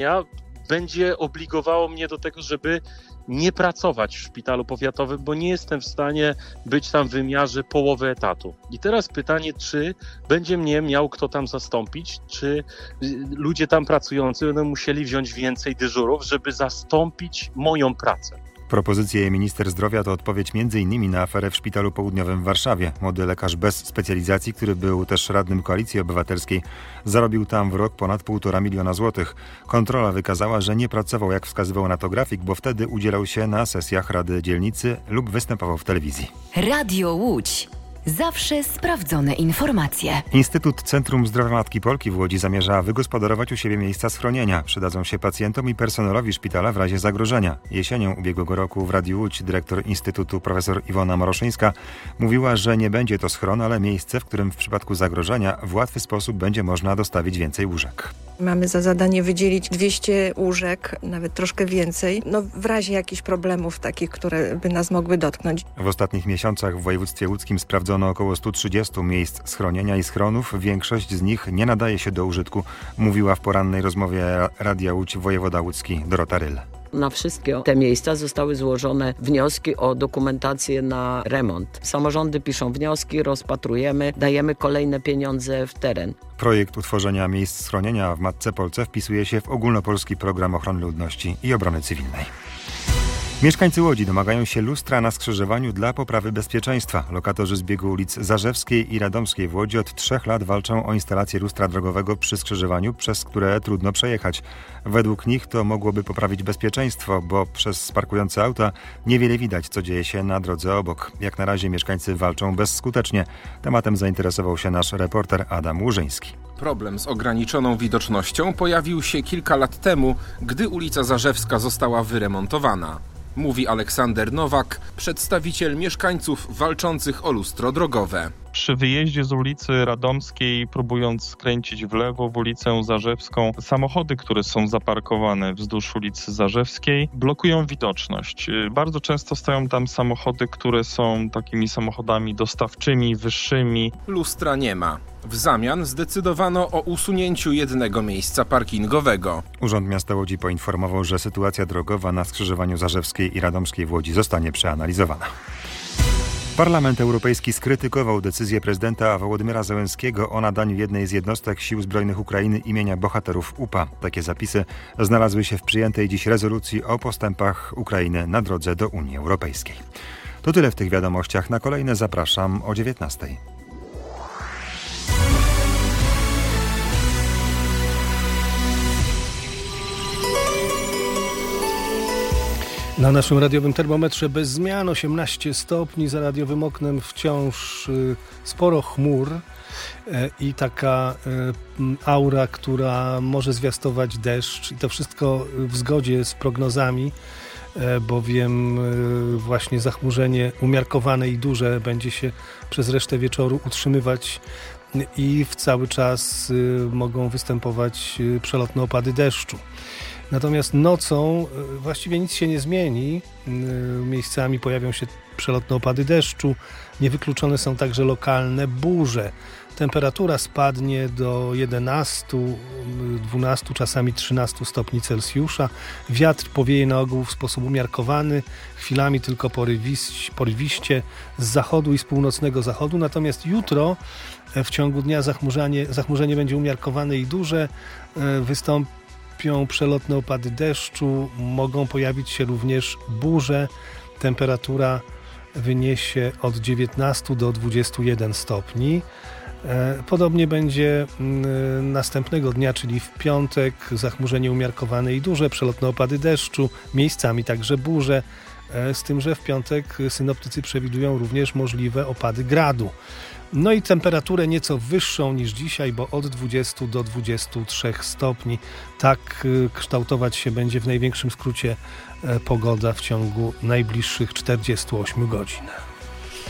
będzie obligowało mnie do tego, żeby nie pracować w szpitalu powiatowym, bo nie jestem w stanie być tam w wymiarze połowy etatu. I teraz pytanie, czy będzie mnie miał kto tam zastąpić, czy ludzie tam pracujący będą musieli wziąć więcej dyżurów, żeby zastąpić moją pracę. Propozycje minister zdrowia to odpowiedź m.in. na aferę w Szpitalu Południowym w Warszawie. Młody lekarz bez specjalizacji, który był też radnym Koalicji Obywatelskiej, zarobił tam w rok ponad 1,5 miliona złotych. Kontrola wykazała, że nie pracował, jak wskazywał na to grafik, bo wtedy udzielał się na sesjach Rady Dzielnicy lub występował w telewizji. Radio Łódź. Zawsze sprawdzone informacje. Instytut Centrum Zdrowia Matki Polki w Łodzi zamierza wygospodarować u siebie miejsca schronienia. Przydadzą się pacjentom i personelowi szpitala w razie zagrożenia. Jesienią ubiegłego roku w Radiu Łódź dyrektor Instytutu profesor Iwona Moroszyńska mówiła, że nie będzie to schron, ale miejsce, w którym w przypadku zagrożenia w łatwy sposób będzie można dostawić więcej łóżek. Mamy za zadanie wydzielić 200 łóżek, nawet troszkę więcej, w razie jakichś problemów takich, które by nas mogły dotknąć. W ostatnich miesiącach w województwie łódzkim sprawdzono około 130 miejsc schronienia i schronów. Większość z nich nie nadaje się do użytku, mówiła w porannej rozmowie Radia Łódź wojewoda łódzki Dorota Ryl. Na wszystkie te miejsca zostały złożone wnioski o dokumentację na remont. Samorządy piszą wnioski, rozpatrujemy, dajemy kolejne pieniądze w teren. Projekt utworzenia miejsc schronienia w Matce Polce wpisuje się w ogólnopolski program ochrony ludności i obrony cywilnej. Mieszkańcy Łodzi domagają się lustra na skrzyżowaniu dla poprawy bezpieczeństwa. Lokatorzy z biegu ulic Zarzewskiej i Radomskiej w Łodzi od 3 lat walczą o instalację lustra drogowego przy skrzyżowaniu, przez które trudno przejechać. Według nich to mogłoby poprawić bezpieczeństwo, bo przez parkujące auta niewiele widać, co dzieje się na drodze obok. Jak na razie mieszkańcy walczą bezskutecznie. Tematem zainteresował się nasz reporter Adam Łużyński. Problem z ograniczoną widocznością pojawił się kilka lat temu, gdy ulica Zarzewska została wyremontowana. Mówi Aleksander Nowak, przedstawiciel mieszkańców walczących o lustro drogowe. Przy wyjeździe z ulicy Radomskiej, próbując skręcić w lewo w ulicę Zarzewską, samochody, które są zaparkowane wzdłuż ulicy Zarzewskiej, blokują widoczność. Bardzo często stoją tam samochody, które są takimi samochodami dostawczymi, wyższymi. Lustra nie ma. W zamian zdecydowano o usunięciu jednego miejsca parkingowego. Urząd Miasta Łodzi poinformował, że sytuacja drogowa na skrzyżowaniu Zarzewskiej i Radomskiej w Łodzi zostanie przeanalizowana. Parlament Europejski skrytykował decyzję prezydenta Wołodymyra Zełenskiego o nadaniu jednej z jednostek Sił Zbrojnych Ukrainy imienia bohaterów UPA. Takie zapisy znalazły się w przyjętej dziś rezolucji o postępach Ukrainy na drodze do Unii Europejskiej. To tyle w tych wiadomościach. Na kolejne zapraszam o 19:00. Na naszym radiowym termometrze bez zmian 18 stopni, za radiowym oknem wciąż sporo chmur i taka aura, która może zwiastować deszcz i to wszystko w zgodzie z prognozami, bowiem właśnie zachmurzenie umiarkowane i duże będzie się przez resztę wieczoru utrzymywać i w cały czas mogą występować przelotne opady deszczu. Natomiast nocą właściwie nic się nie zmieni. Miejscami pojawią się przelotne opady deszczu. Niewykluczone są także lokalne burze. Temperatura spadnie do 11, 12, czasami 13 stopni Celsjusza. Wiatr powieje na ogół w sposób umiarkowany, chwilami tylko porywiście z zachodu i z północnego zachodu. Natomiast jutro w ciągu dnia zachmurzenie będzie umiarkowane i duże. Wystąpią przelotne opady deszczu, mogą pojawić się również burze. Temperatura wyniesie od 19 do 21 stopni. Podobnie będzie następnego dnia, czyli w piątek, zachmurzenie umiarkowane i duże, przelotne opady deszczu, miejscami także burze, z tym, że w piątek synoptycy przewidują również możliwe opady gradu. No i temperaturę nieco wyższą niż dzisiaj, bo od 20 do 23 stopni. Tak kształtować się będzie w największym skrócie pogoda w ciągu najbliższych 48 godzin.